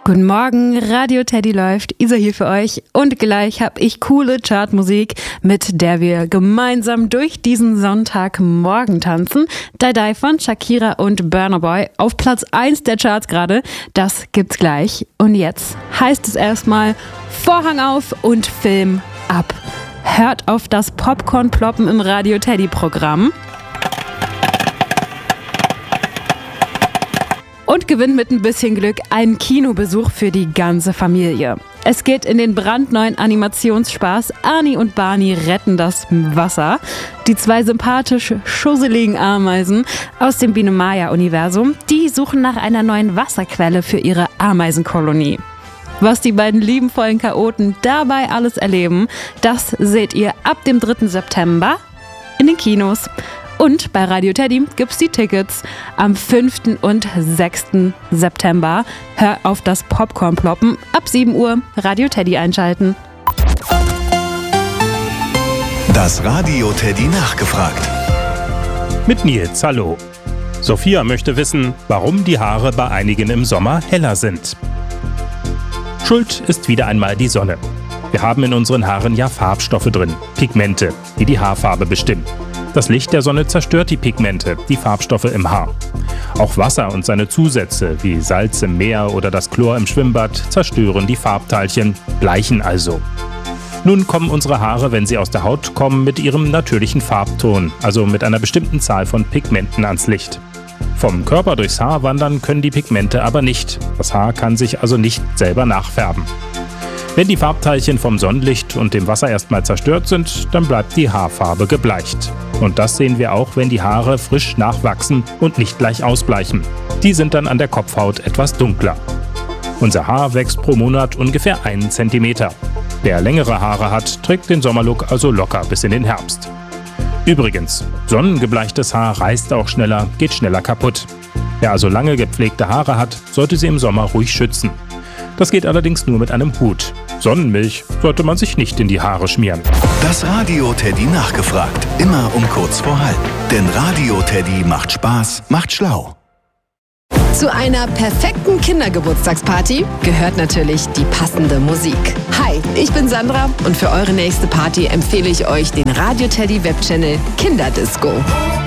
Guten Morgen, Radio Teddy läuft, Isa hier für euch und gleich habe ich coole Chartmusik, mit der wir gemeinsam durch diesen Sonntagmorgen tanzen. Die Die von Shakira und Burna Boy auf Platz 1 der Charts gerade, das gibt's gleich. Und jetzt heißt es erstmal Vorhang auf und Film ab. Hört auf das Popcorn-Ploppen im Radio Teddy Programm. Und gewinnt mit ein bisschen Glück einen Kinobesuch für die ganze Familie. Es geht in den brandneuen Animationsspaß Arnie und Barney retten das Wasser. Die zwei sympathisch schusseligen Ameisen aus dem Biene-Maya-Universum, die suchen nach einer neuen Wasserquelle für ihre Ameisenkolonie. Was die beiden liebenvollen Chaoten dabei alles erleben, das seht ihr ab dem 3. September in den Kinos. Und bei Radio Teddy gibt's die Tickets am 5. und 6. September. Hör auf das Popcorn ploppen. Ab 7 Uhr Radio Teddy einschalten. Das Radio Teddy nachgefragt. Mit Nils, hallo. Sophia möchte wissen, warum die Haare bei einigen im Sommer heller sind. Schuld ist wieder einmal die Sonne. Wir haben in unseren Haaren ja Farbstoffe drin, Pigmente, die die Haarfarbe bestimmen. Das Licht der Sonne zerstört die Pigmente, die Farbstoffe im Haar. Auch Wasser und seine Zusätze, wie Salz im Meer oder das Chlor im Schwimmbad, zerstören die Farbteilchen, bleichen also. Nun kommen unsere Haare, wenn sie aus der Haut kommen, mit ihrem natürlichen Farbton, also mit einer bestimmten Zahl von Pigmenten ans Licht. Vom Körper durchs Haar wandern können die Pigmente aber nicht. Das Haar kann sich also nicht selber nachfärben. Wenn die Farbteilchen vom Sonnenlicht und dem Wasser erstmal zerstört sind, dann bleibt die Haarfarbe gebleicht. Und das sehen wir auch, wenn die Haare frisch nachwachsen und nicht gleich ausbleichen. Die sind dann an der Kopfhaut etwas dunkler. Unser Haar wächst pro Monat ungefähr 1 Zentimeter. Wer längere Haare hat, trägt den Sommerlook also locker bis in den Herbst. Übrigens, sonnengebleichtes Haar reißt auch schneller, geht schneller kaputt. Wer also lange gepflegte Haare hat, sollte sie im Sommer ruhig schützen. Das geht allerdings nur mit einem Hut. Sonnenmilch sollte man sich nicht in die Haare schmieren. Das Radio Teddy nachgefragt. Immer um kurz vor halb. Denn Radio Teddy macht Spaß, macht schlau. Zu einer perfekten Kindergeburtstagsparty gehört natürlich die passende Musik. Hi, ich bin Sandra und für eure nächste Party empfehle ich euch den Radio Teddy Webchannel Kinderdisco.